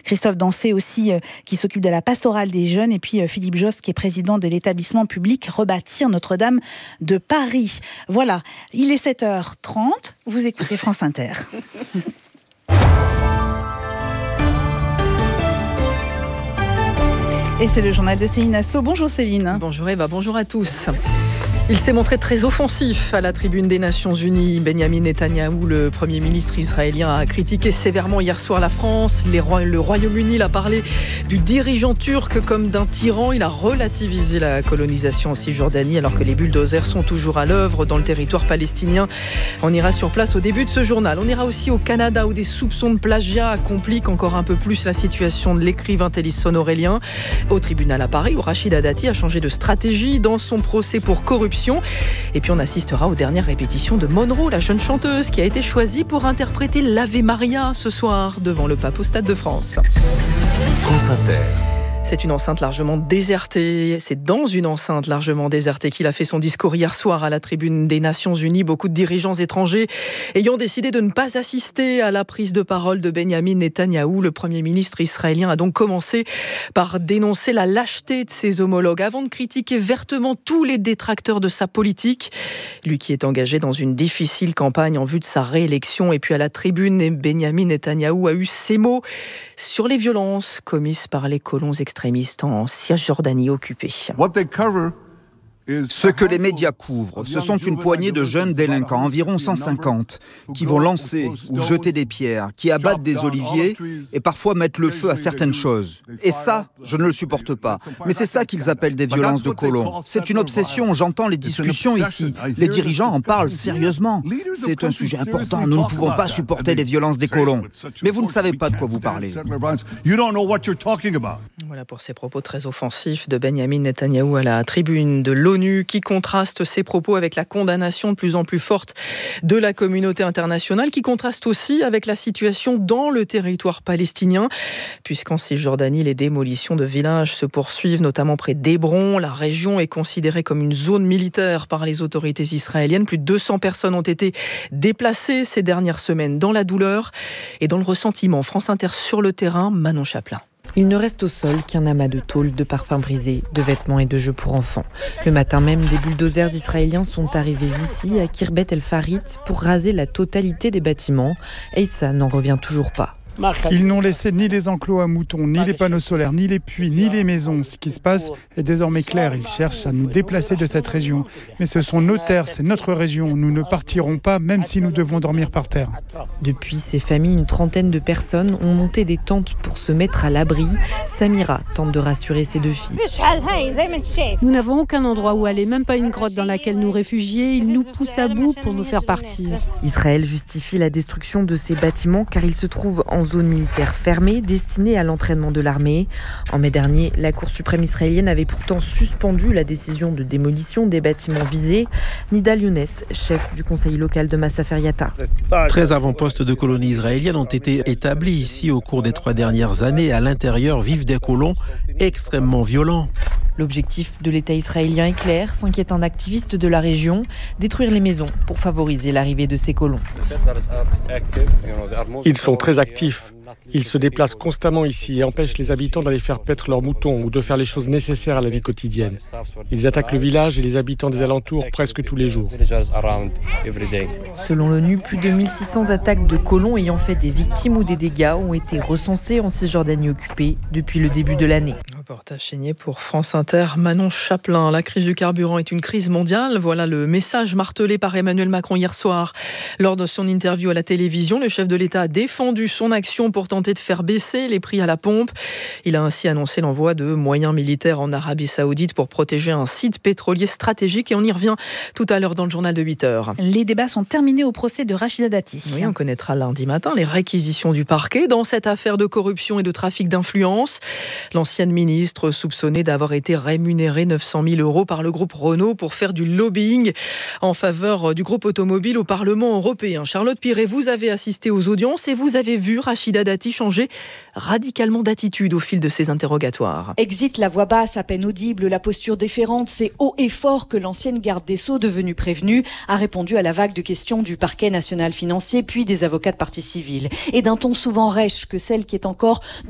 Christophe Dancé aussi, qui s'occupe de la pastorale des jeunes, et puis Philippe Josse, qui est président de l'établissement public Rebâtir Notre-Dame de Paris. Voilà, il est 7h30, vous écoutez France Inter. Et c'est le journal de Céline Aslo. Bonjour Céline. Bonjour Eva, bonjour à tous. Il s'est montré très offensif à la tribune des Nations Unies. Benjamin Netanyahou, le Premier ministre israélien, a critiqué sévèrement hier soir la France. Le Royaume-Uni, il a parlé du dirigeant turc comme d'un tyran. Il a relativisé la colonisation en Cisjordanie alors que les bulldozers sont toujours à l'œuvre dans le territoire palestinien. On ira sur place au début de ce journal. On ira aussi au Canada où des soupçons de plagiat compliquent encore un peu plus la situation de l'écrivain Télisson Aurélien. Au tribunal à Paris où Rachida Dati a changé de stratégie dans son procès pour corruption. Et puis on assistera aux dernières répétitions de Monroe, la jeune chanteuse qui a été choisie pour interpréter l'Ave Maria ce soir devant le pape au Stade de France. France Inter. C'est une enceinte largement désertée. C'est dans une enceinte largement désertée qu'il a fait son discours hier soir à la tribune des Nations Unies. Beaucoup de dirigeants étrangers ayant décidé de ne pas assister à la prise de parole de Benjamin Netanyahou. Le Premier ministre israélien a donc commencé par dénoncer la lâcheté de ses homologues avant de critiquer vertement tous les détracteurs de sa politique. Lui qui est engagé dans une difficile campagne en vue de sa réélection. Et puis à la tribune, Benjamin Netanyahou a eu ces mots sur les violences commises par les colons extrémistes en Cisjordanie occupée. Ce que les médias couvrent, ce sont une poignée de jeunes délinquants, environ 150, qui vont lancer ou jeter des pierres, qui abattent des oliviers et parfois mettent le feu à certaines choses. Et ça, je ne le supporte pas. Mais c'est ça qu'ils appellent des violences de colons. C'est une obsession, j'entends les discussions ici. Les dirigeants en parlent sérieusement. C'est un sujet important, nous ne pouvons pas supporter les violences des colons. Mais vous ne savez pas de quoi vous parlez. Voilà pour ces propos très offensifs de Benjamin Netanyahou à la tribune de l'ONU qui contraste ses propos avec la condamnation de plus en plus forte de la communauté internationale, qui contraste aussi avec la situation dans le territoire palestinien, puisqu'en Cisjordanie, les démolitions de villages se poursuivent, notamment près d'Hébron. La région est considérée comme une zone militaire par les autorités israéliennes. Plus de 200 personnes ont été déplacées ces dernières semaines dans la douleur et dans le ressentiment. France Inter sur le terrain, Manon Chaplin. Il ne reste au sol qu'un amas de tôles, de parpaings brisés, de vêtements et de jeux pour enfants. Le matin même, des bulldozers israéliens sont arrivés ici, à Khirbet El Farit, pour raser la totalité des bâtiments. Et ça n'en revient toujours pas. Ils n'ont laissé ni les enclos à moutons, ni les panneaux solaires, ni les puits, ni les maisons. Ce qui se passe est désormais clair. Ils cherchent à nous déplacer de cette région. Mais ce sont nos terres, c'est notre région. Nous ne partirons pas, même si nous devons dormir par terre. Depuis ces familles, une trentaine de personnes ont monté des tentes pour se mettre à l'abri. Samira tente de rassurer ses deux filles. Nous n'avons aucun endroit où aller, même pas une grotte dans laquelle nous réfugier. Ils nous poussent à bout pour nous faire partir. Israël justifie la destruction de ces bâtiments car ils se trouvent en zone militaire fermée destinée à l'entraînement de l'armée. En mai dernier, la Cour suprême israélienne avait pourtant suspendu la décision de démolition des bâtiments visés. Nidal Younes, chef du conseil local de Masafer Yatta. 13 avant-postes de colonies israéliennes ont été établis ici au cours des 3 dernières années. À l'intérieur vivent des colons extrêmement violents. L'objectif de l'État israélien est clair, s'inquiète un activiste de la région, détruire les maisons pour favoriser l'arrivée de ces colons. Ils sont très actifs. Ils se déplacent constamment ici et empêchent les habitants d'aller faire paître leurs moutons ou de faire les choses nécessaires à la vie quotidienne. Ils attaquent le village et les habitants des alentours presque tous les jours. Selon l'ONU, plus de 1600 attaques de colons ayant fait des victimes ou des dégâts ont été recensées en Cisjordanie occupée depuis le début de l'année. Reportage signé pour France Inter, Manon Chaplin. La crise du carburant est une crise mondiale. Voilà le message martelé par Emmanuel Macron hier soir. Lors de son interview à la télévision, le chef de l'État a défendu son action pour tenter de faire baisser les prix à la pompe. Il a ainsi annoncé l'envoi de moyens militaires en Arabie Saoudite pour protéger un site pétrolier stratégique. Et on y revient tout à l'heure dans le journal de 8h. Les débats sont terminés au procès de Rachida Dati. Oui, on connaîtra lundi matin les réquisitions du parquet dans cette affaire de corruption et de trafic d'influence. L'ancienne ministre soupçonnée d'avoir été rémunérée 900 000 € par le groupe Renault pour faire du lobbying en faveur du groupe automobile au Parlement européen. Charlotte Piret, vous avez assisté aux audiences et vous avez vu Rachida Dati changer radicalement d'attitude au fil de ses interrogatoires. Exit la voix basse, à peine audible, la posture déférente, c'est haut et fort que l'ancienne garde des Sceaux, devenue prévenue, a répondu à la vague de questions du parquet national financier, puis des avocats de partie civile. Et d'un ton souvent rêche que celle qui est encore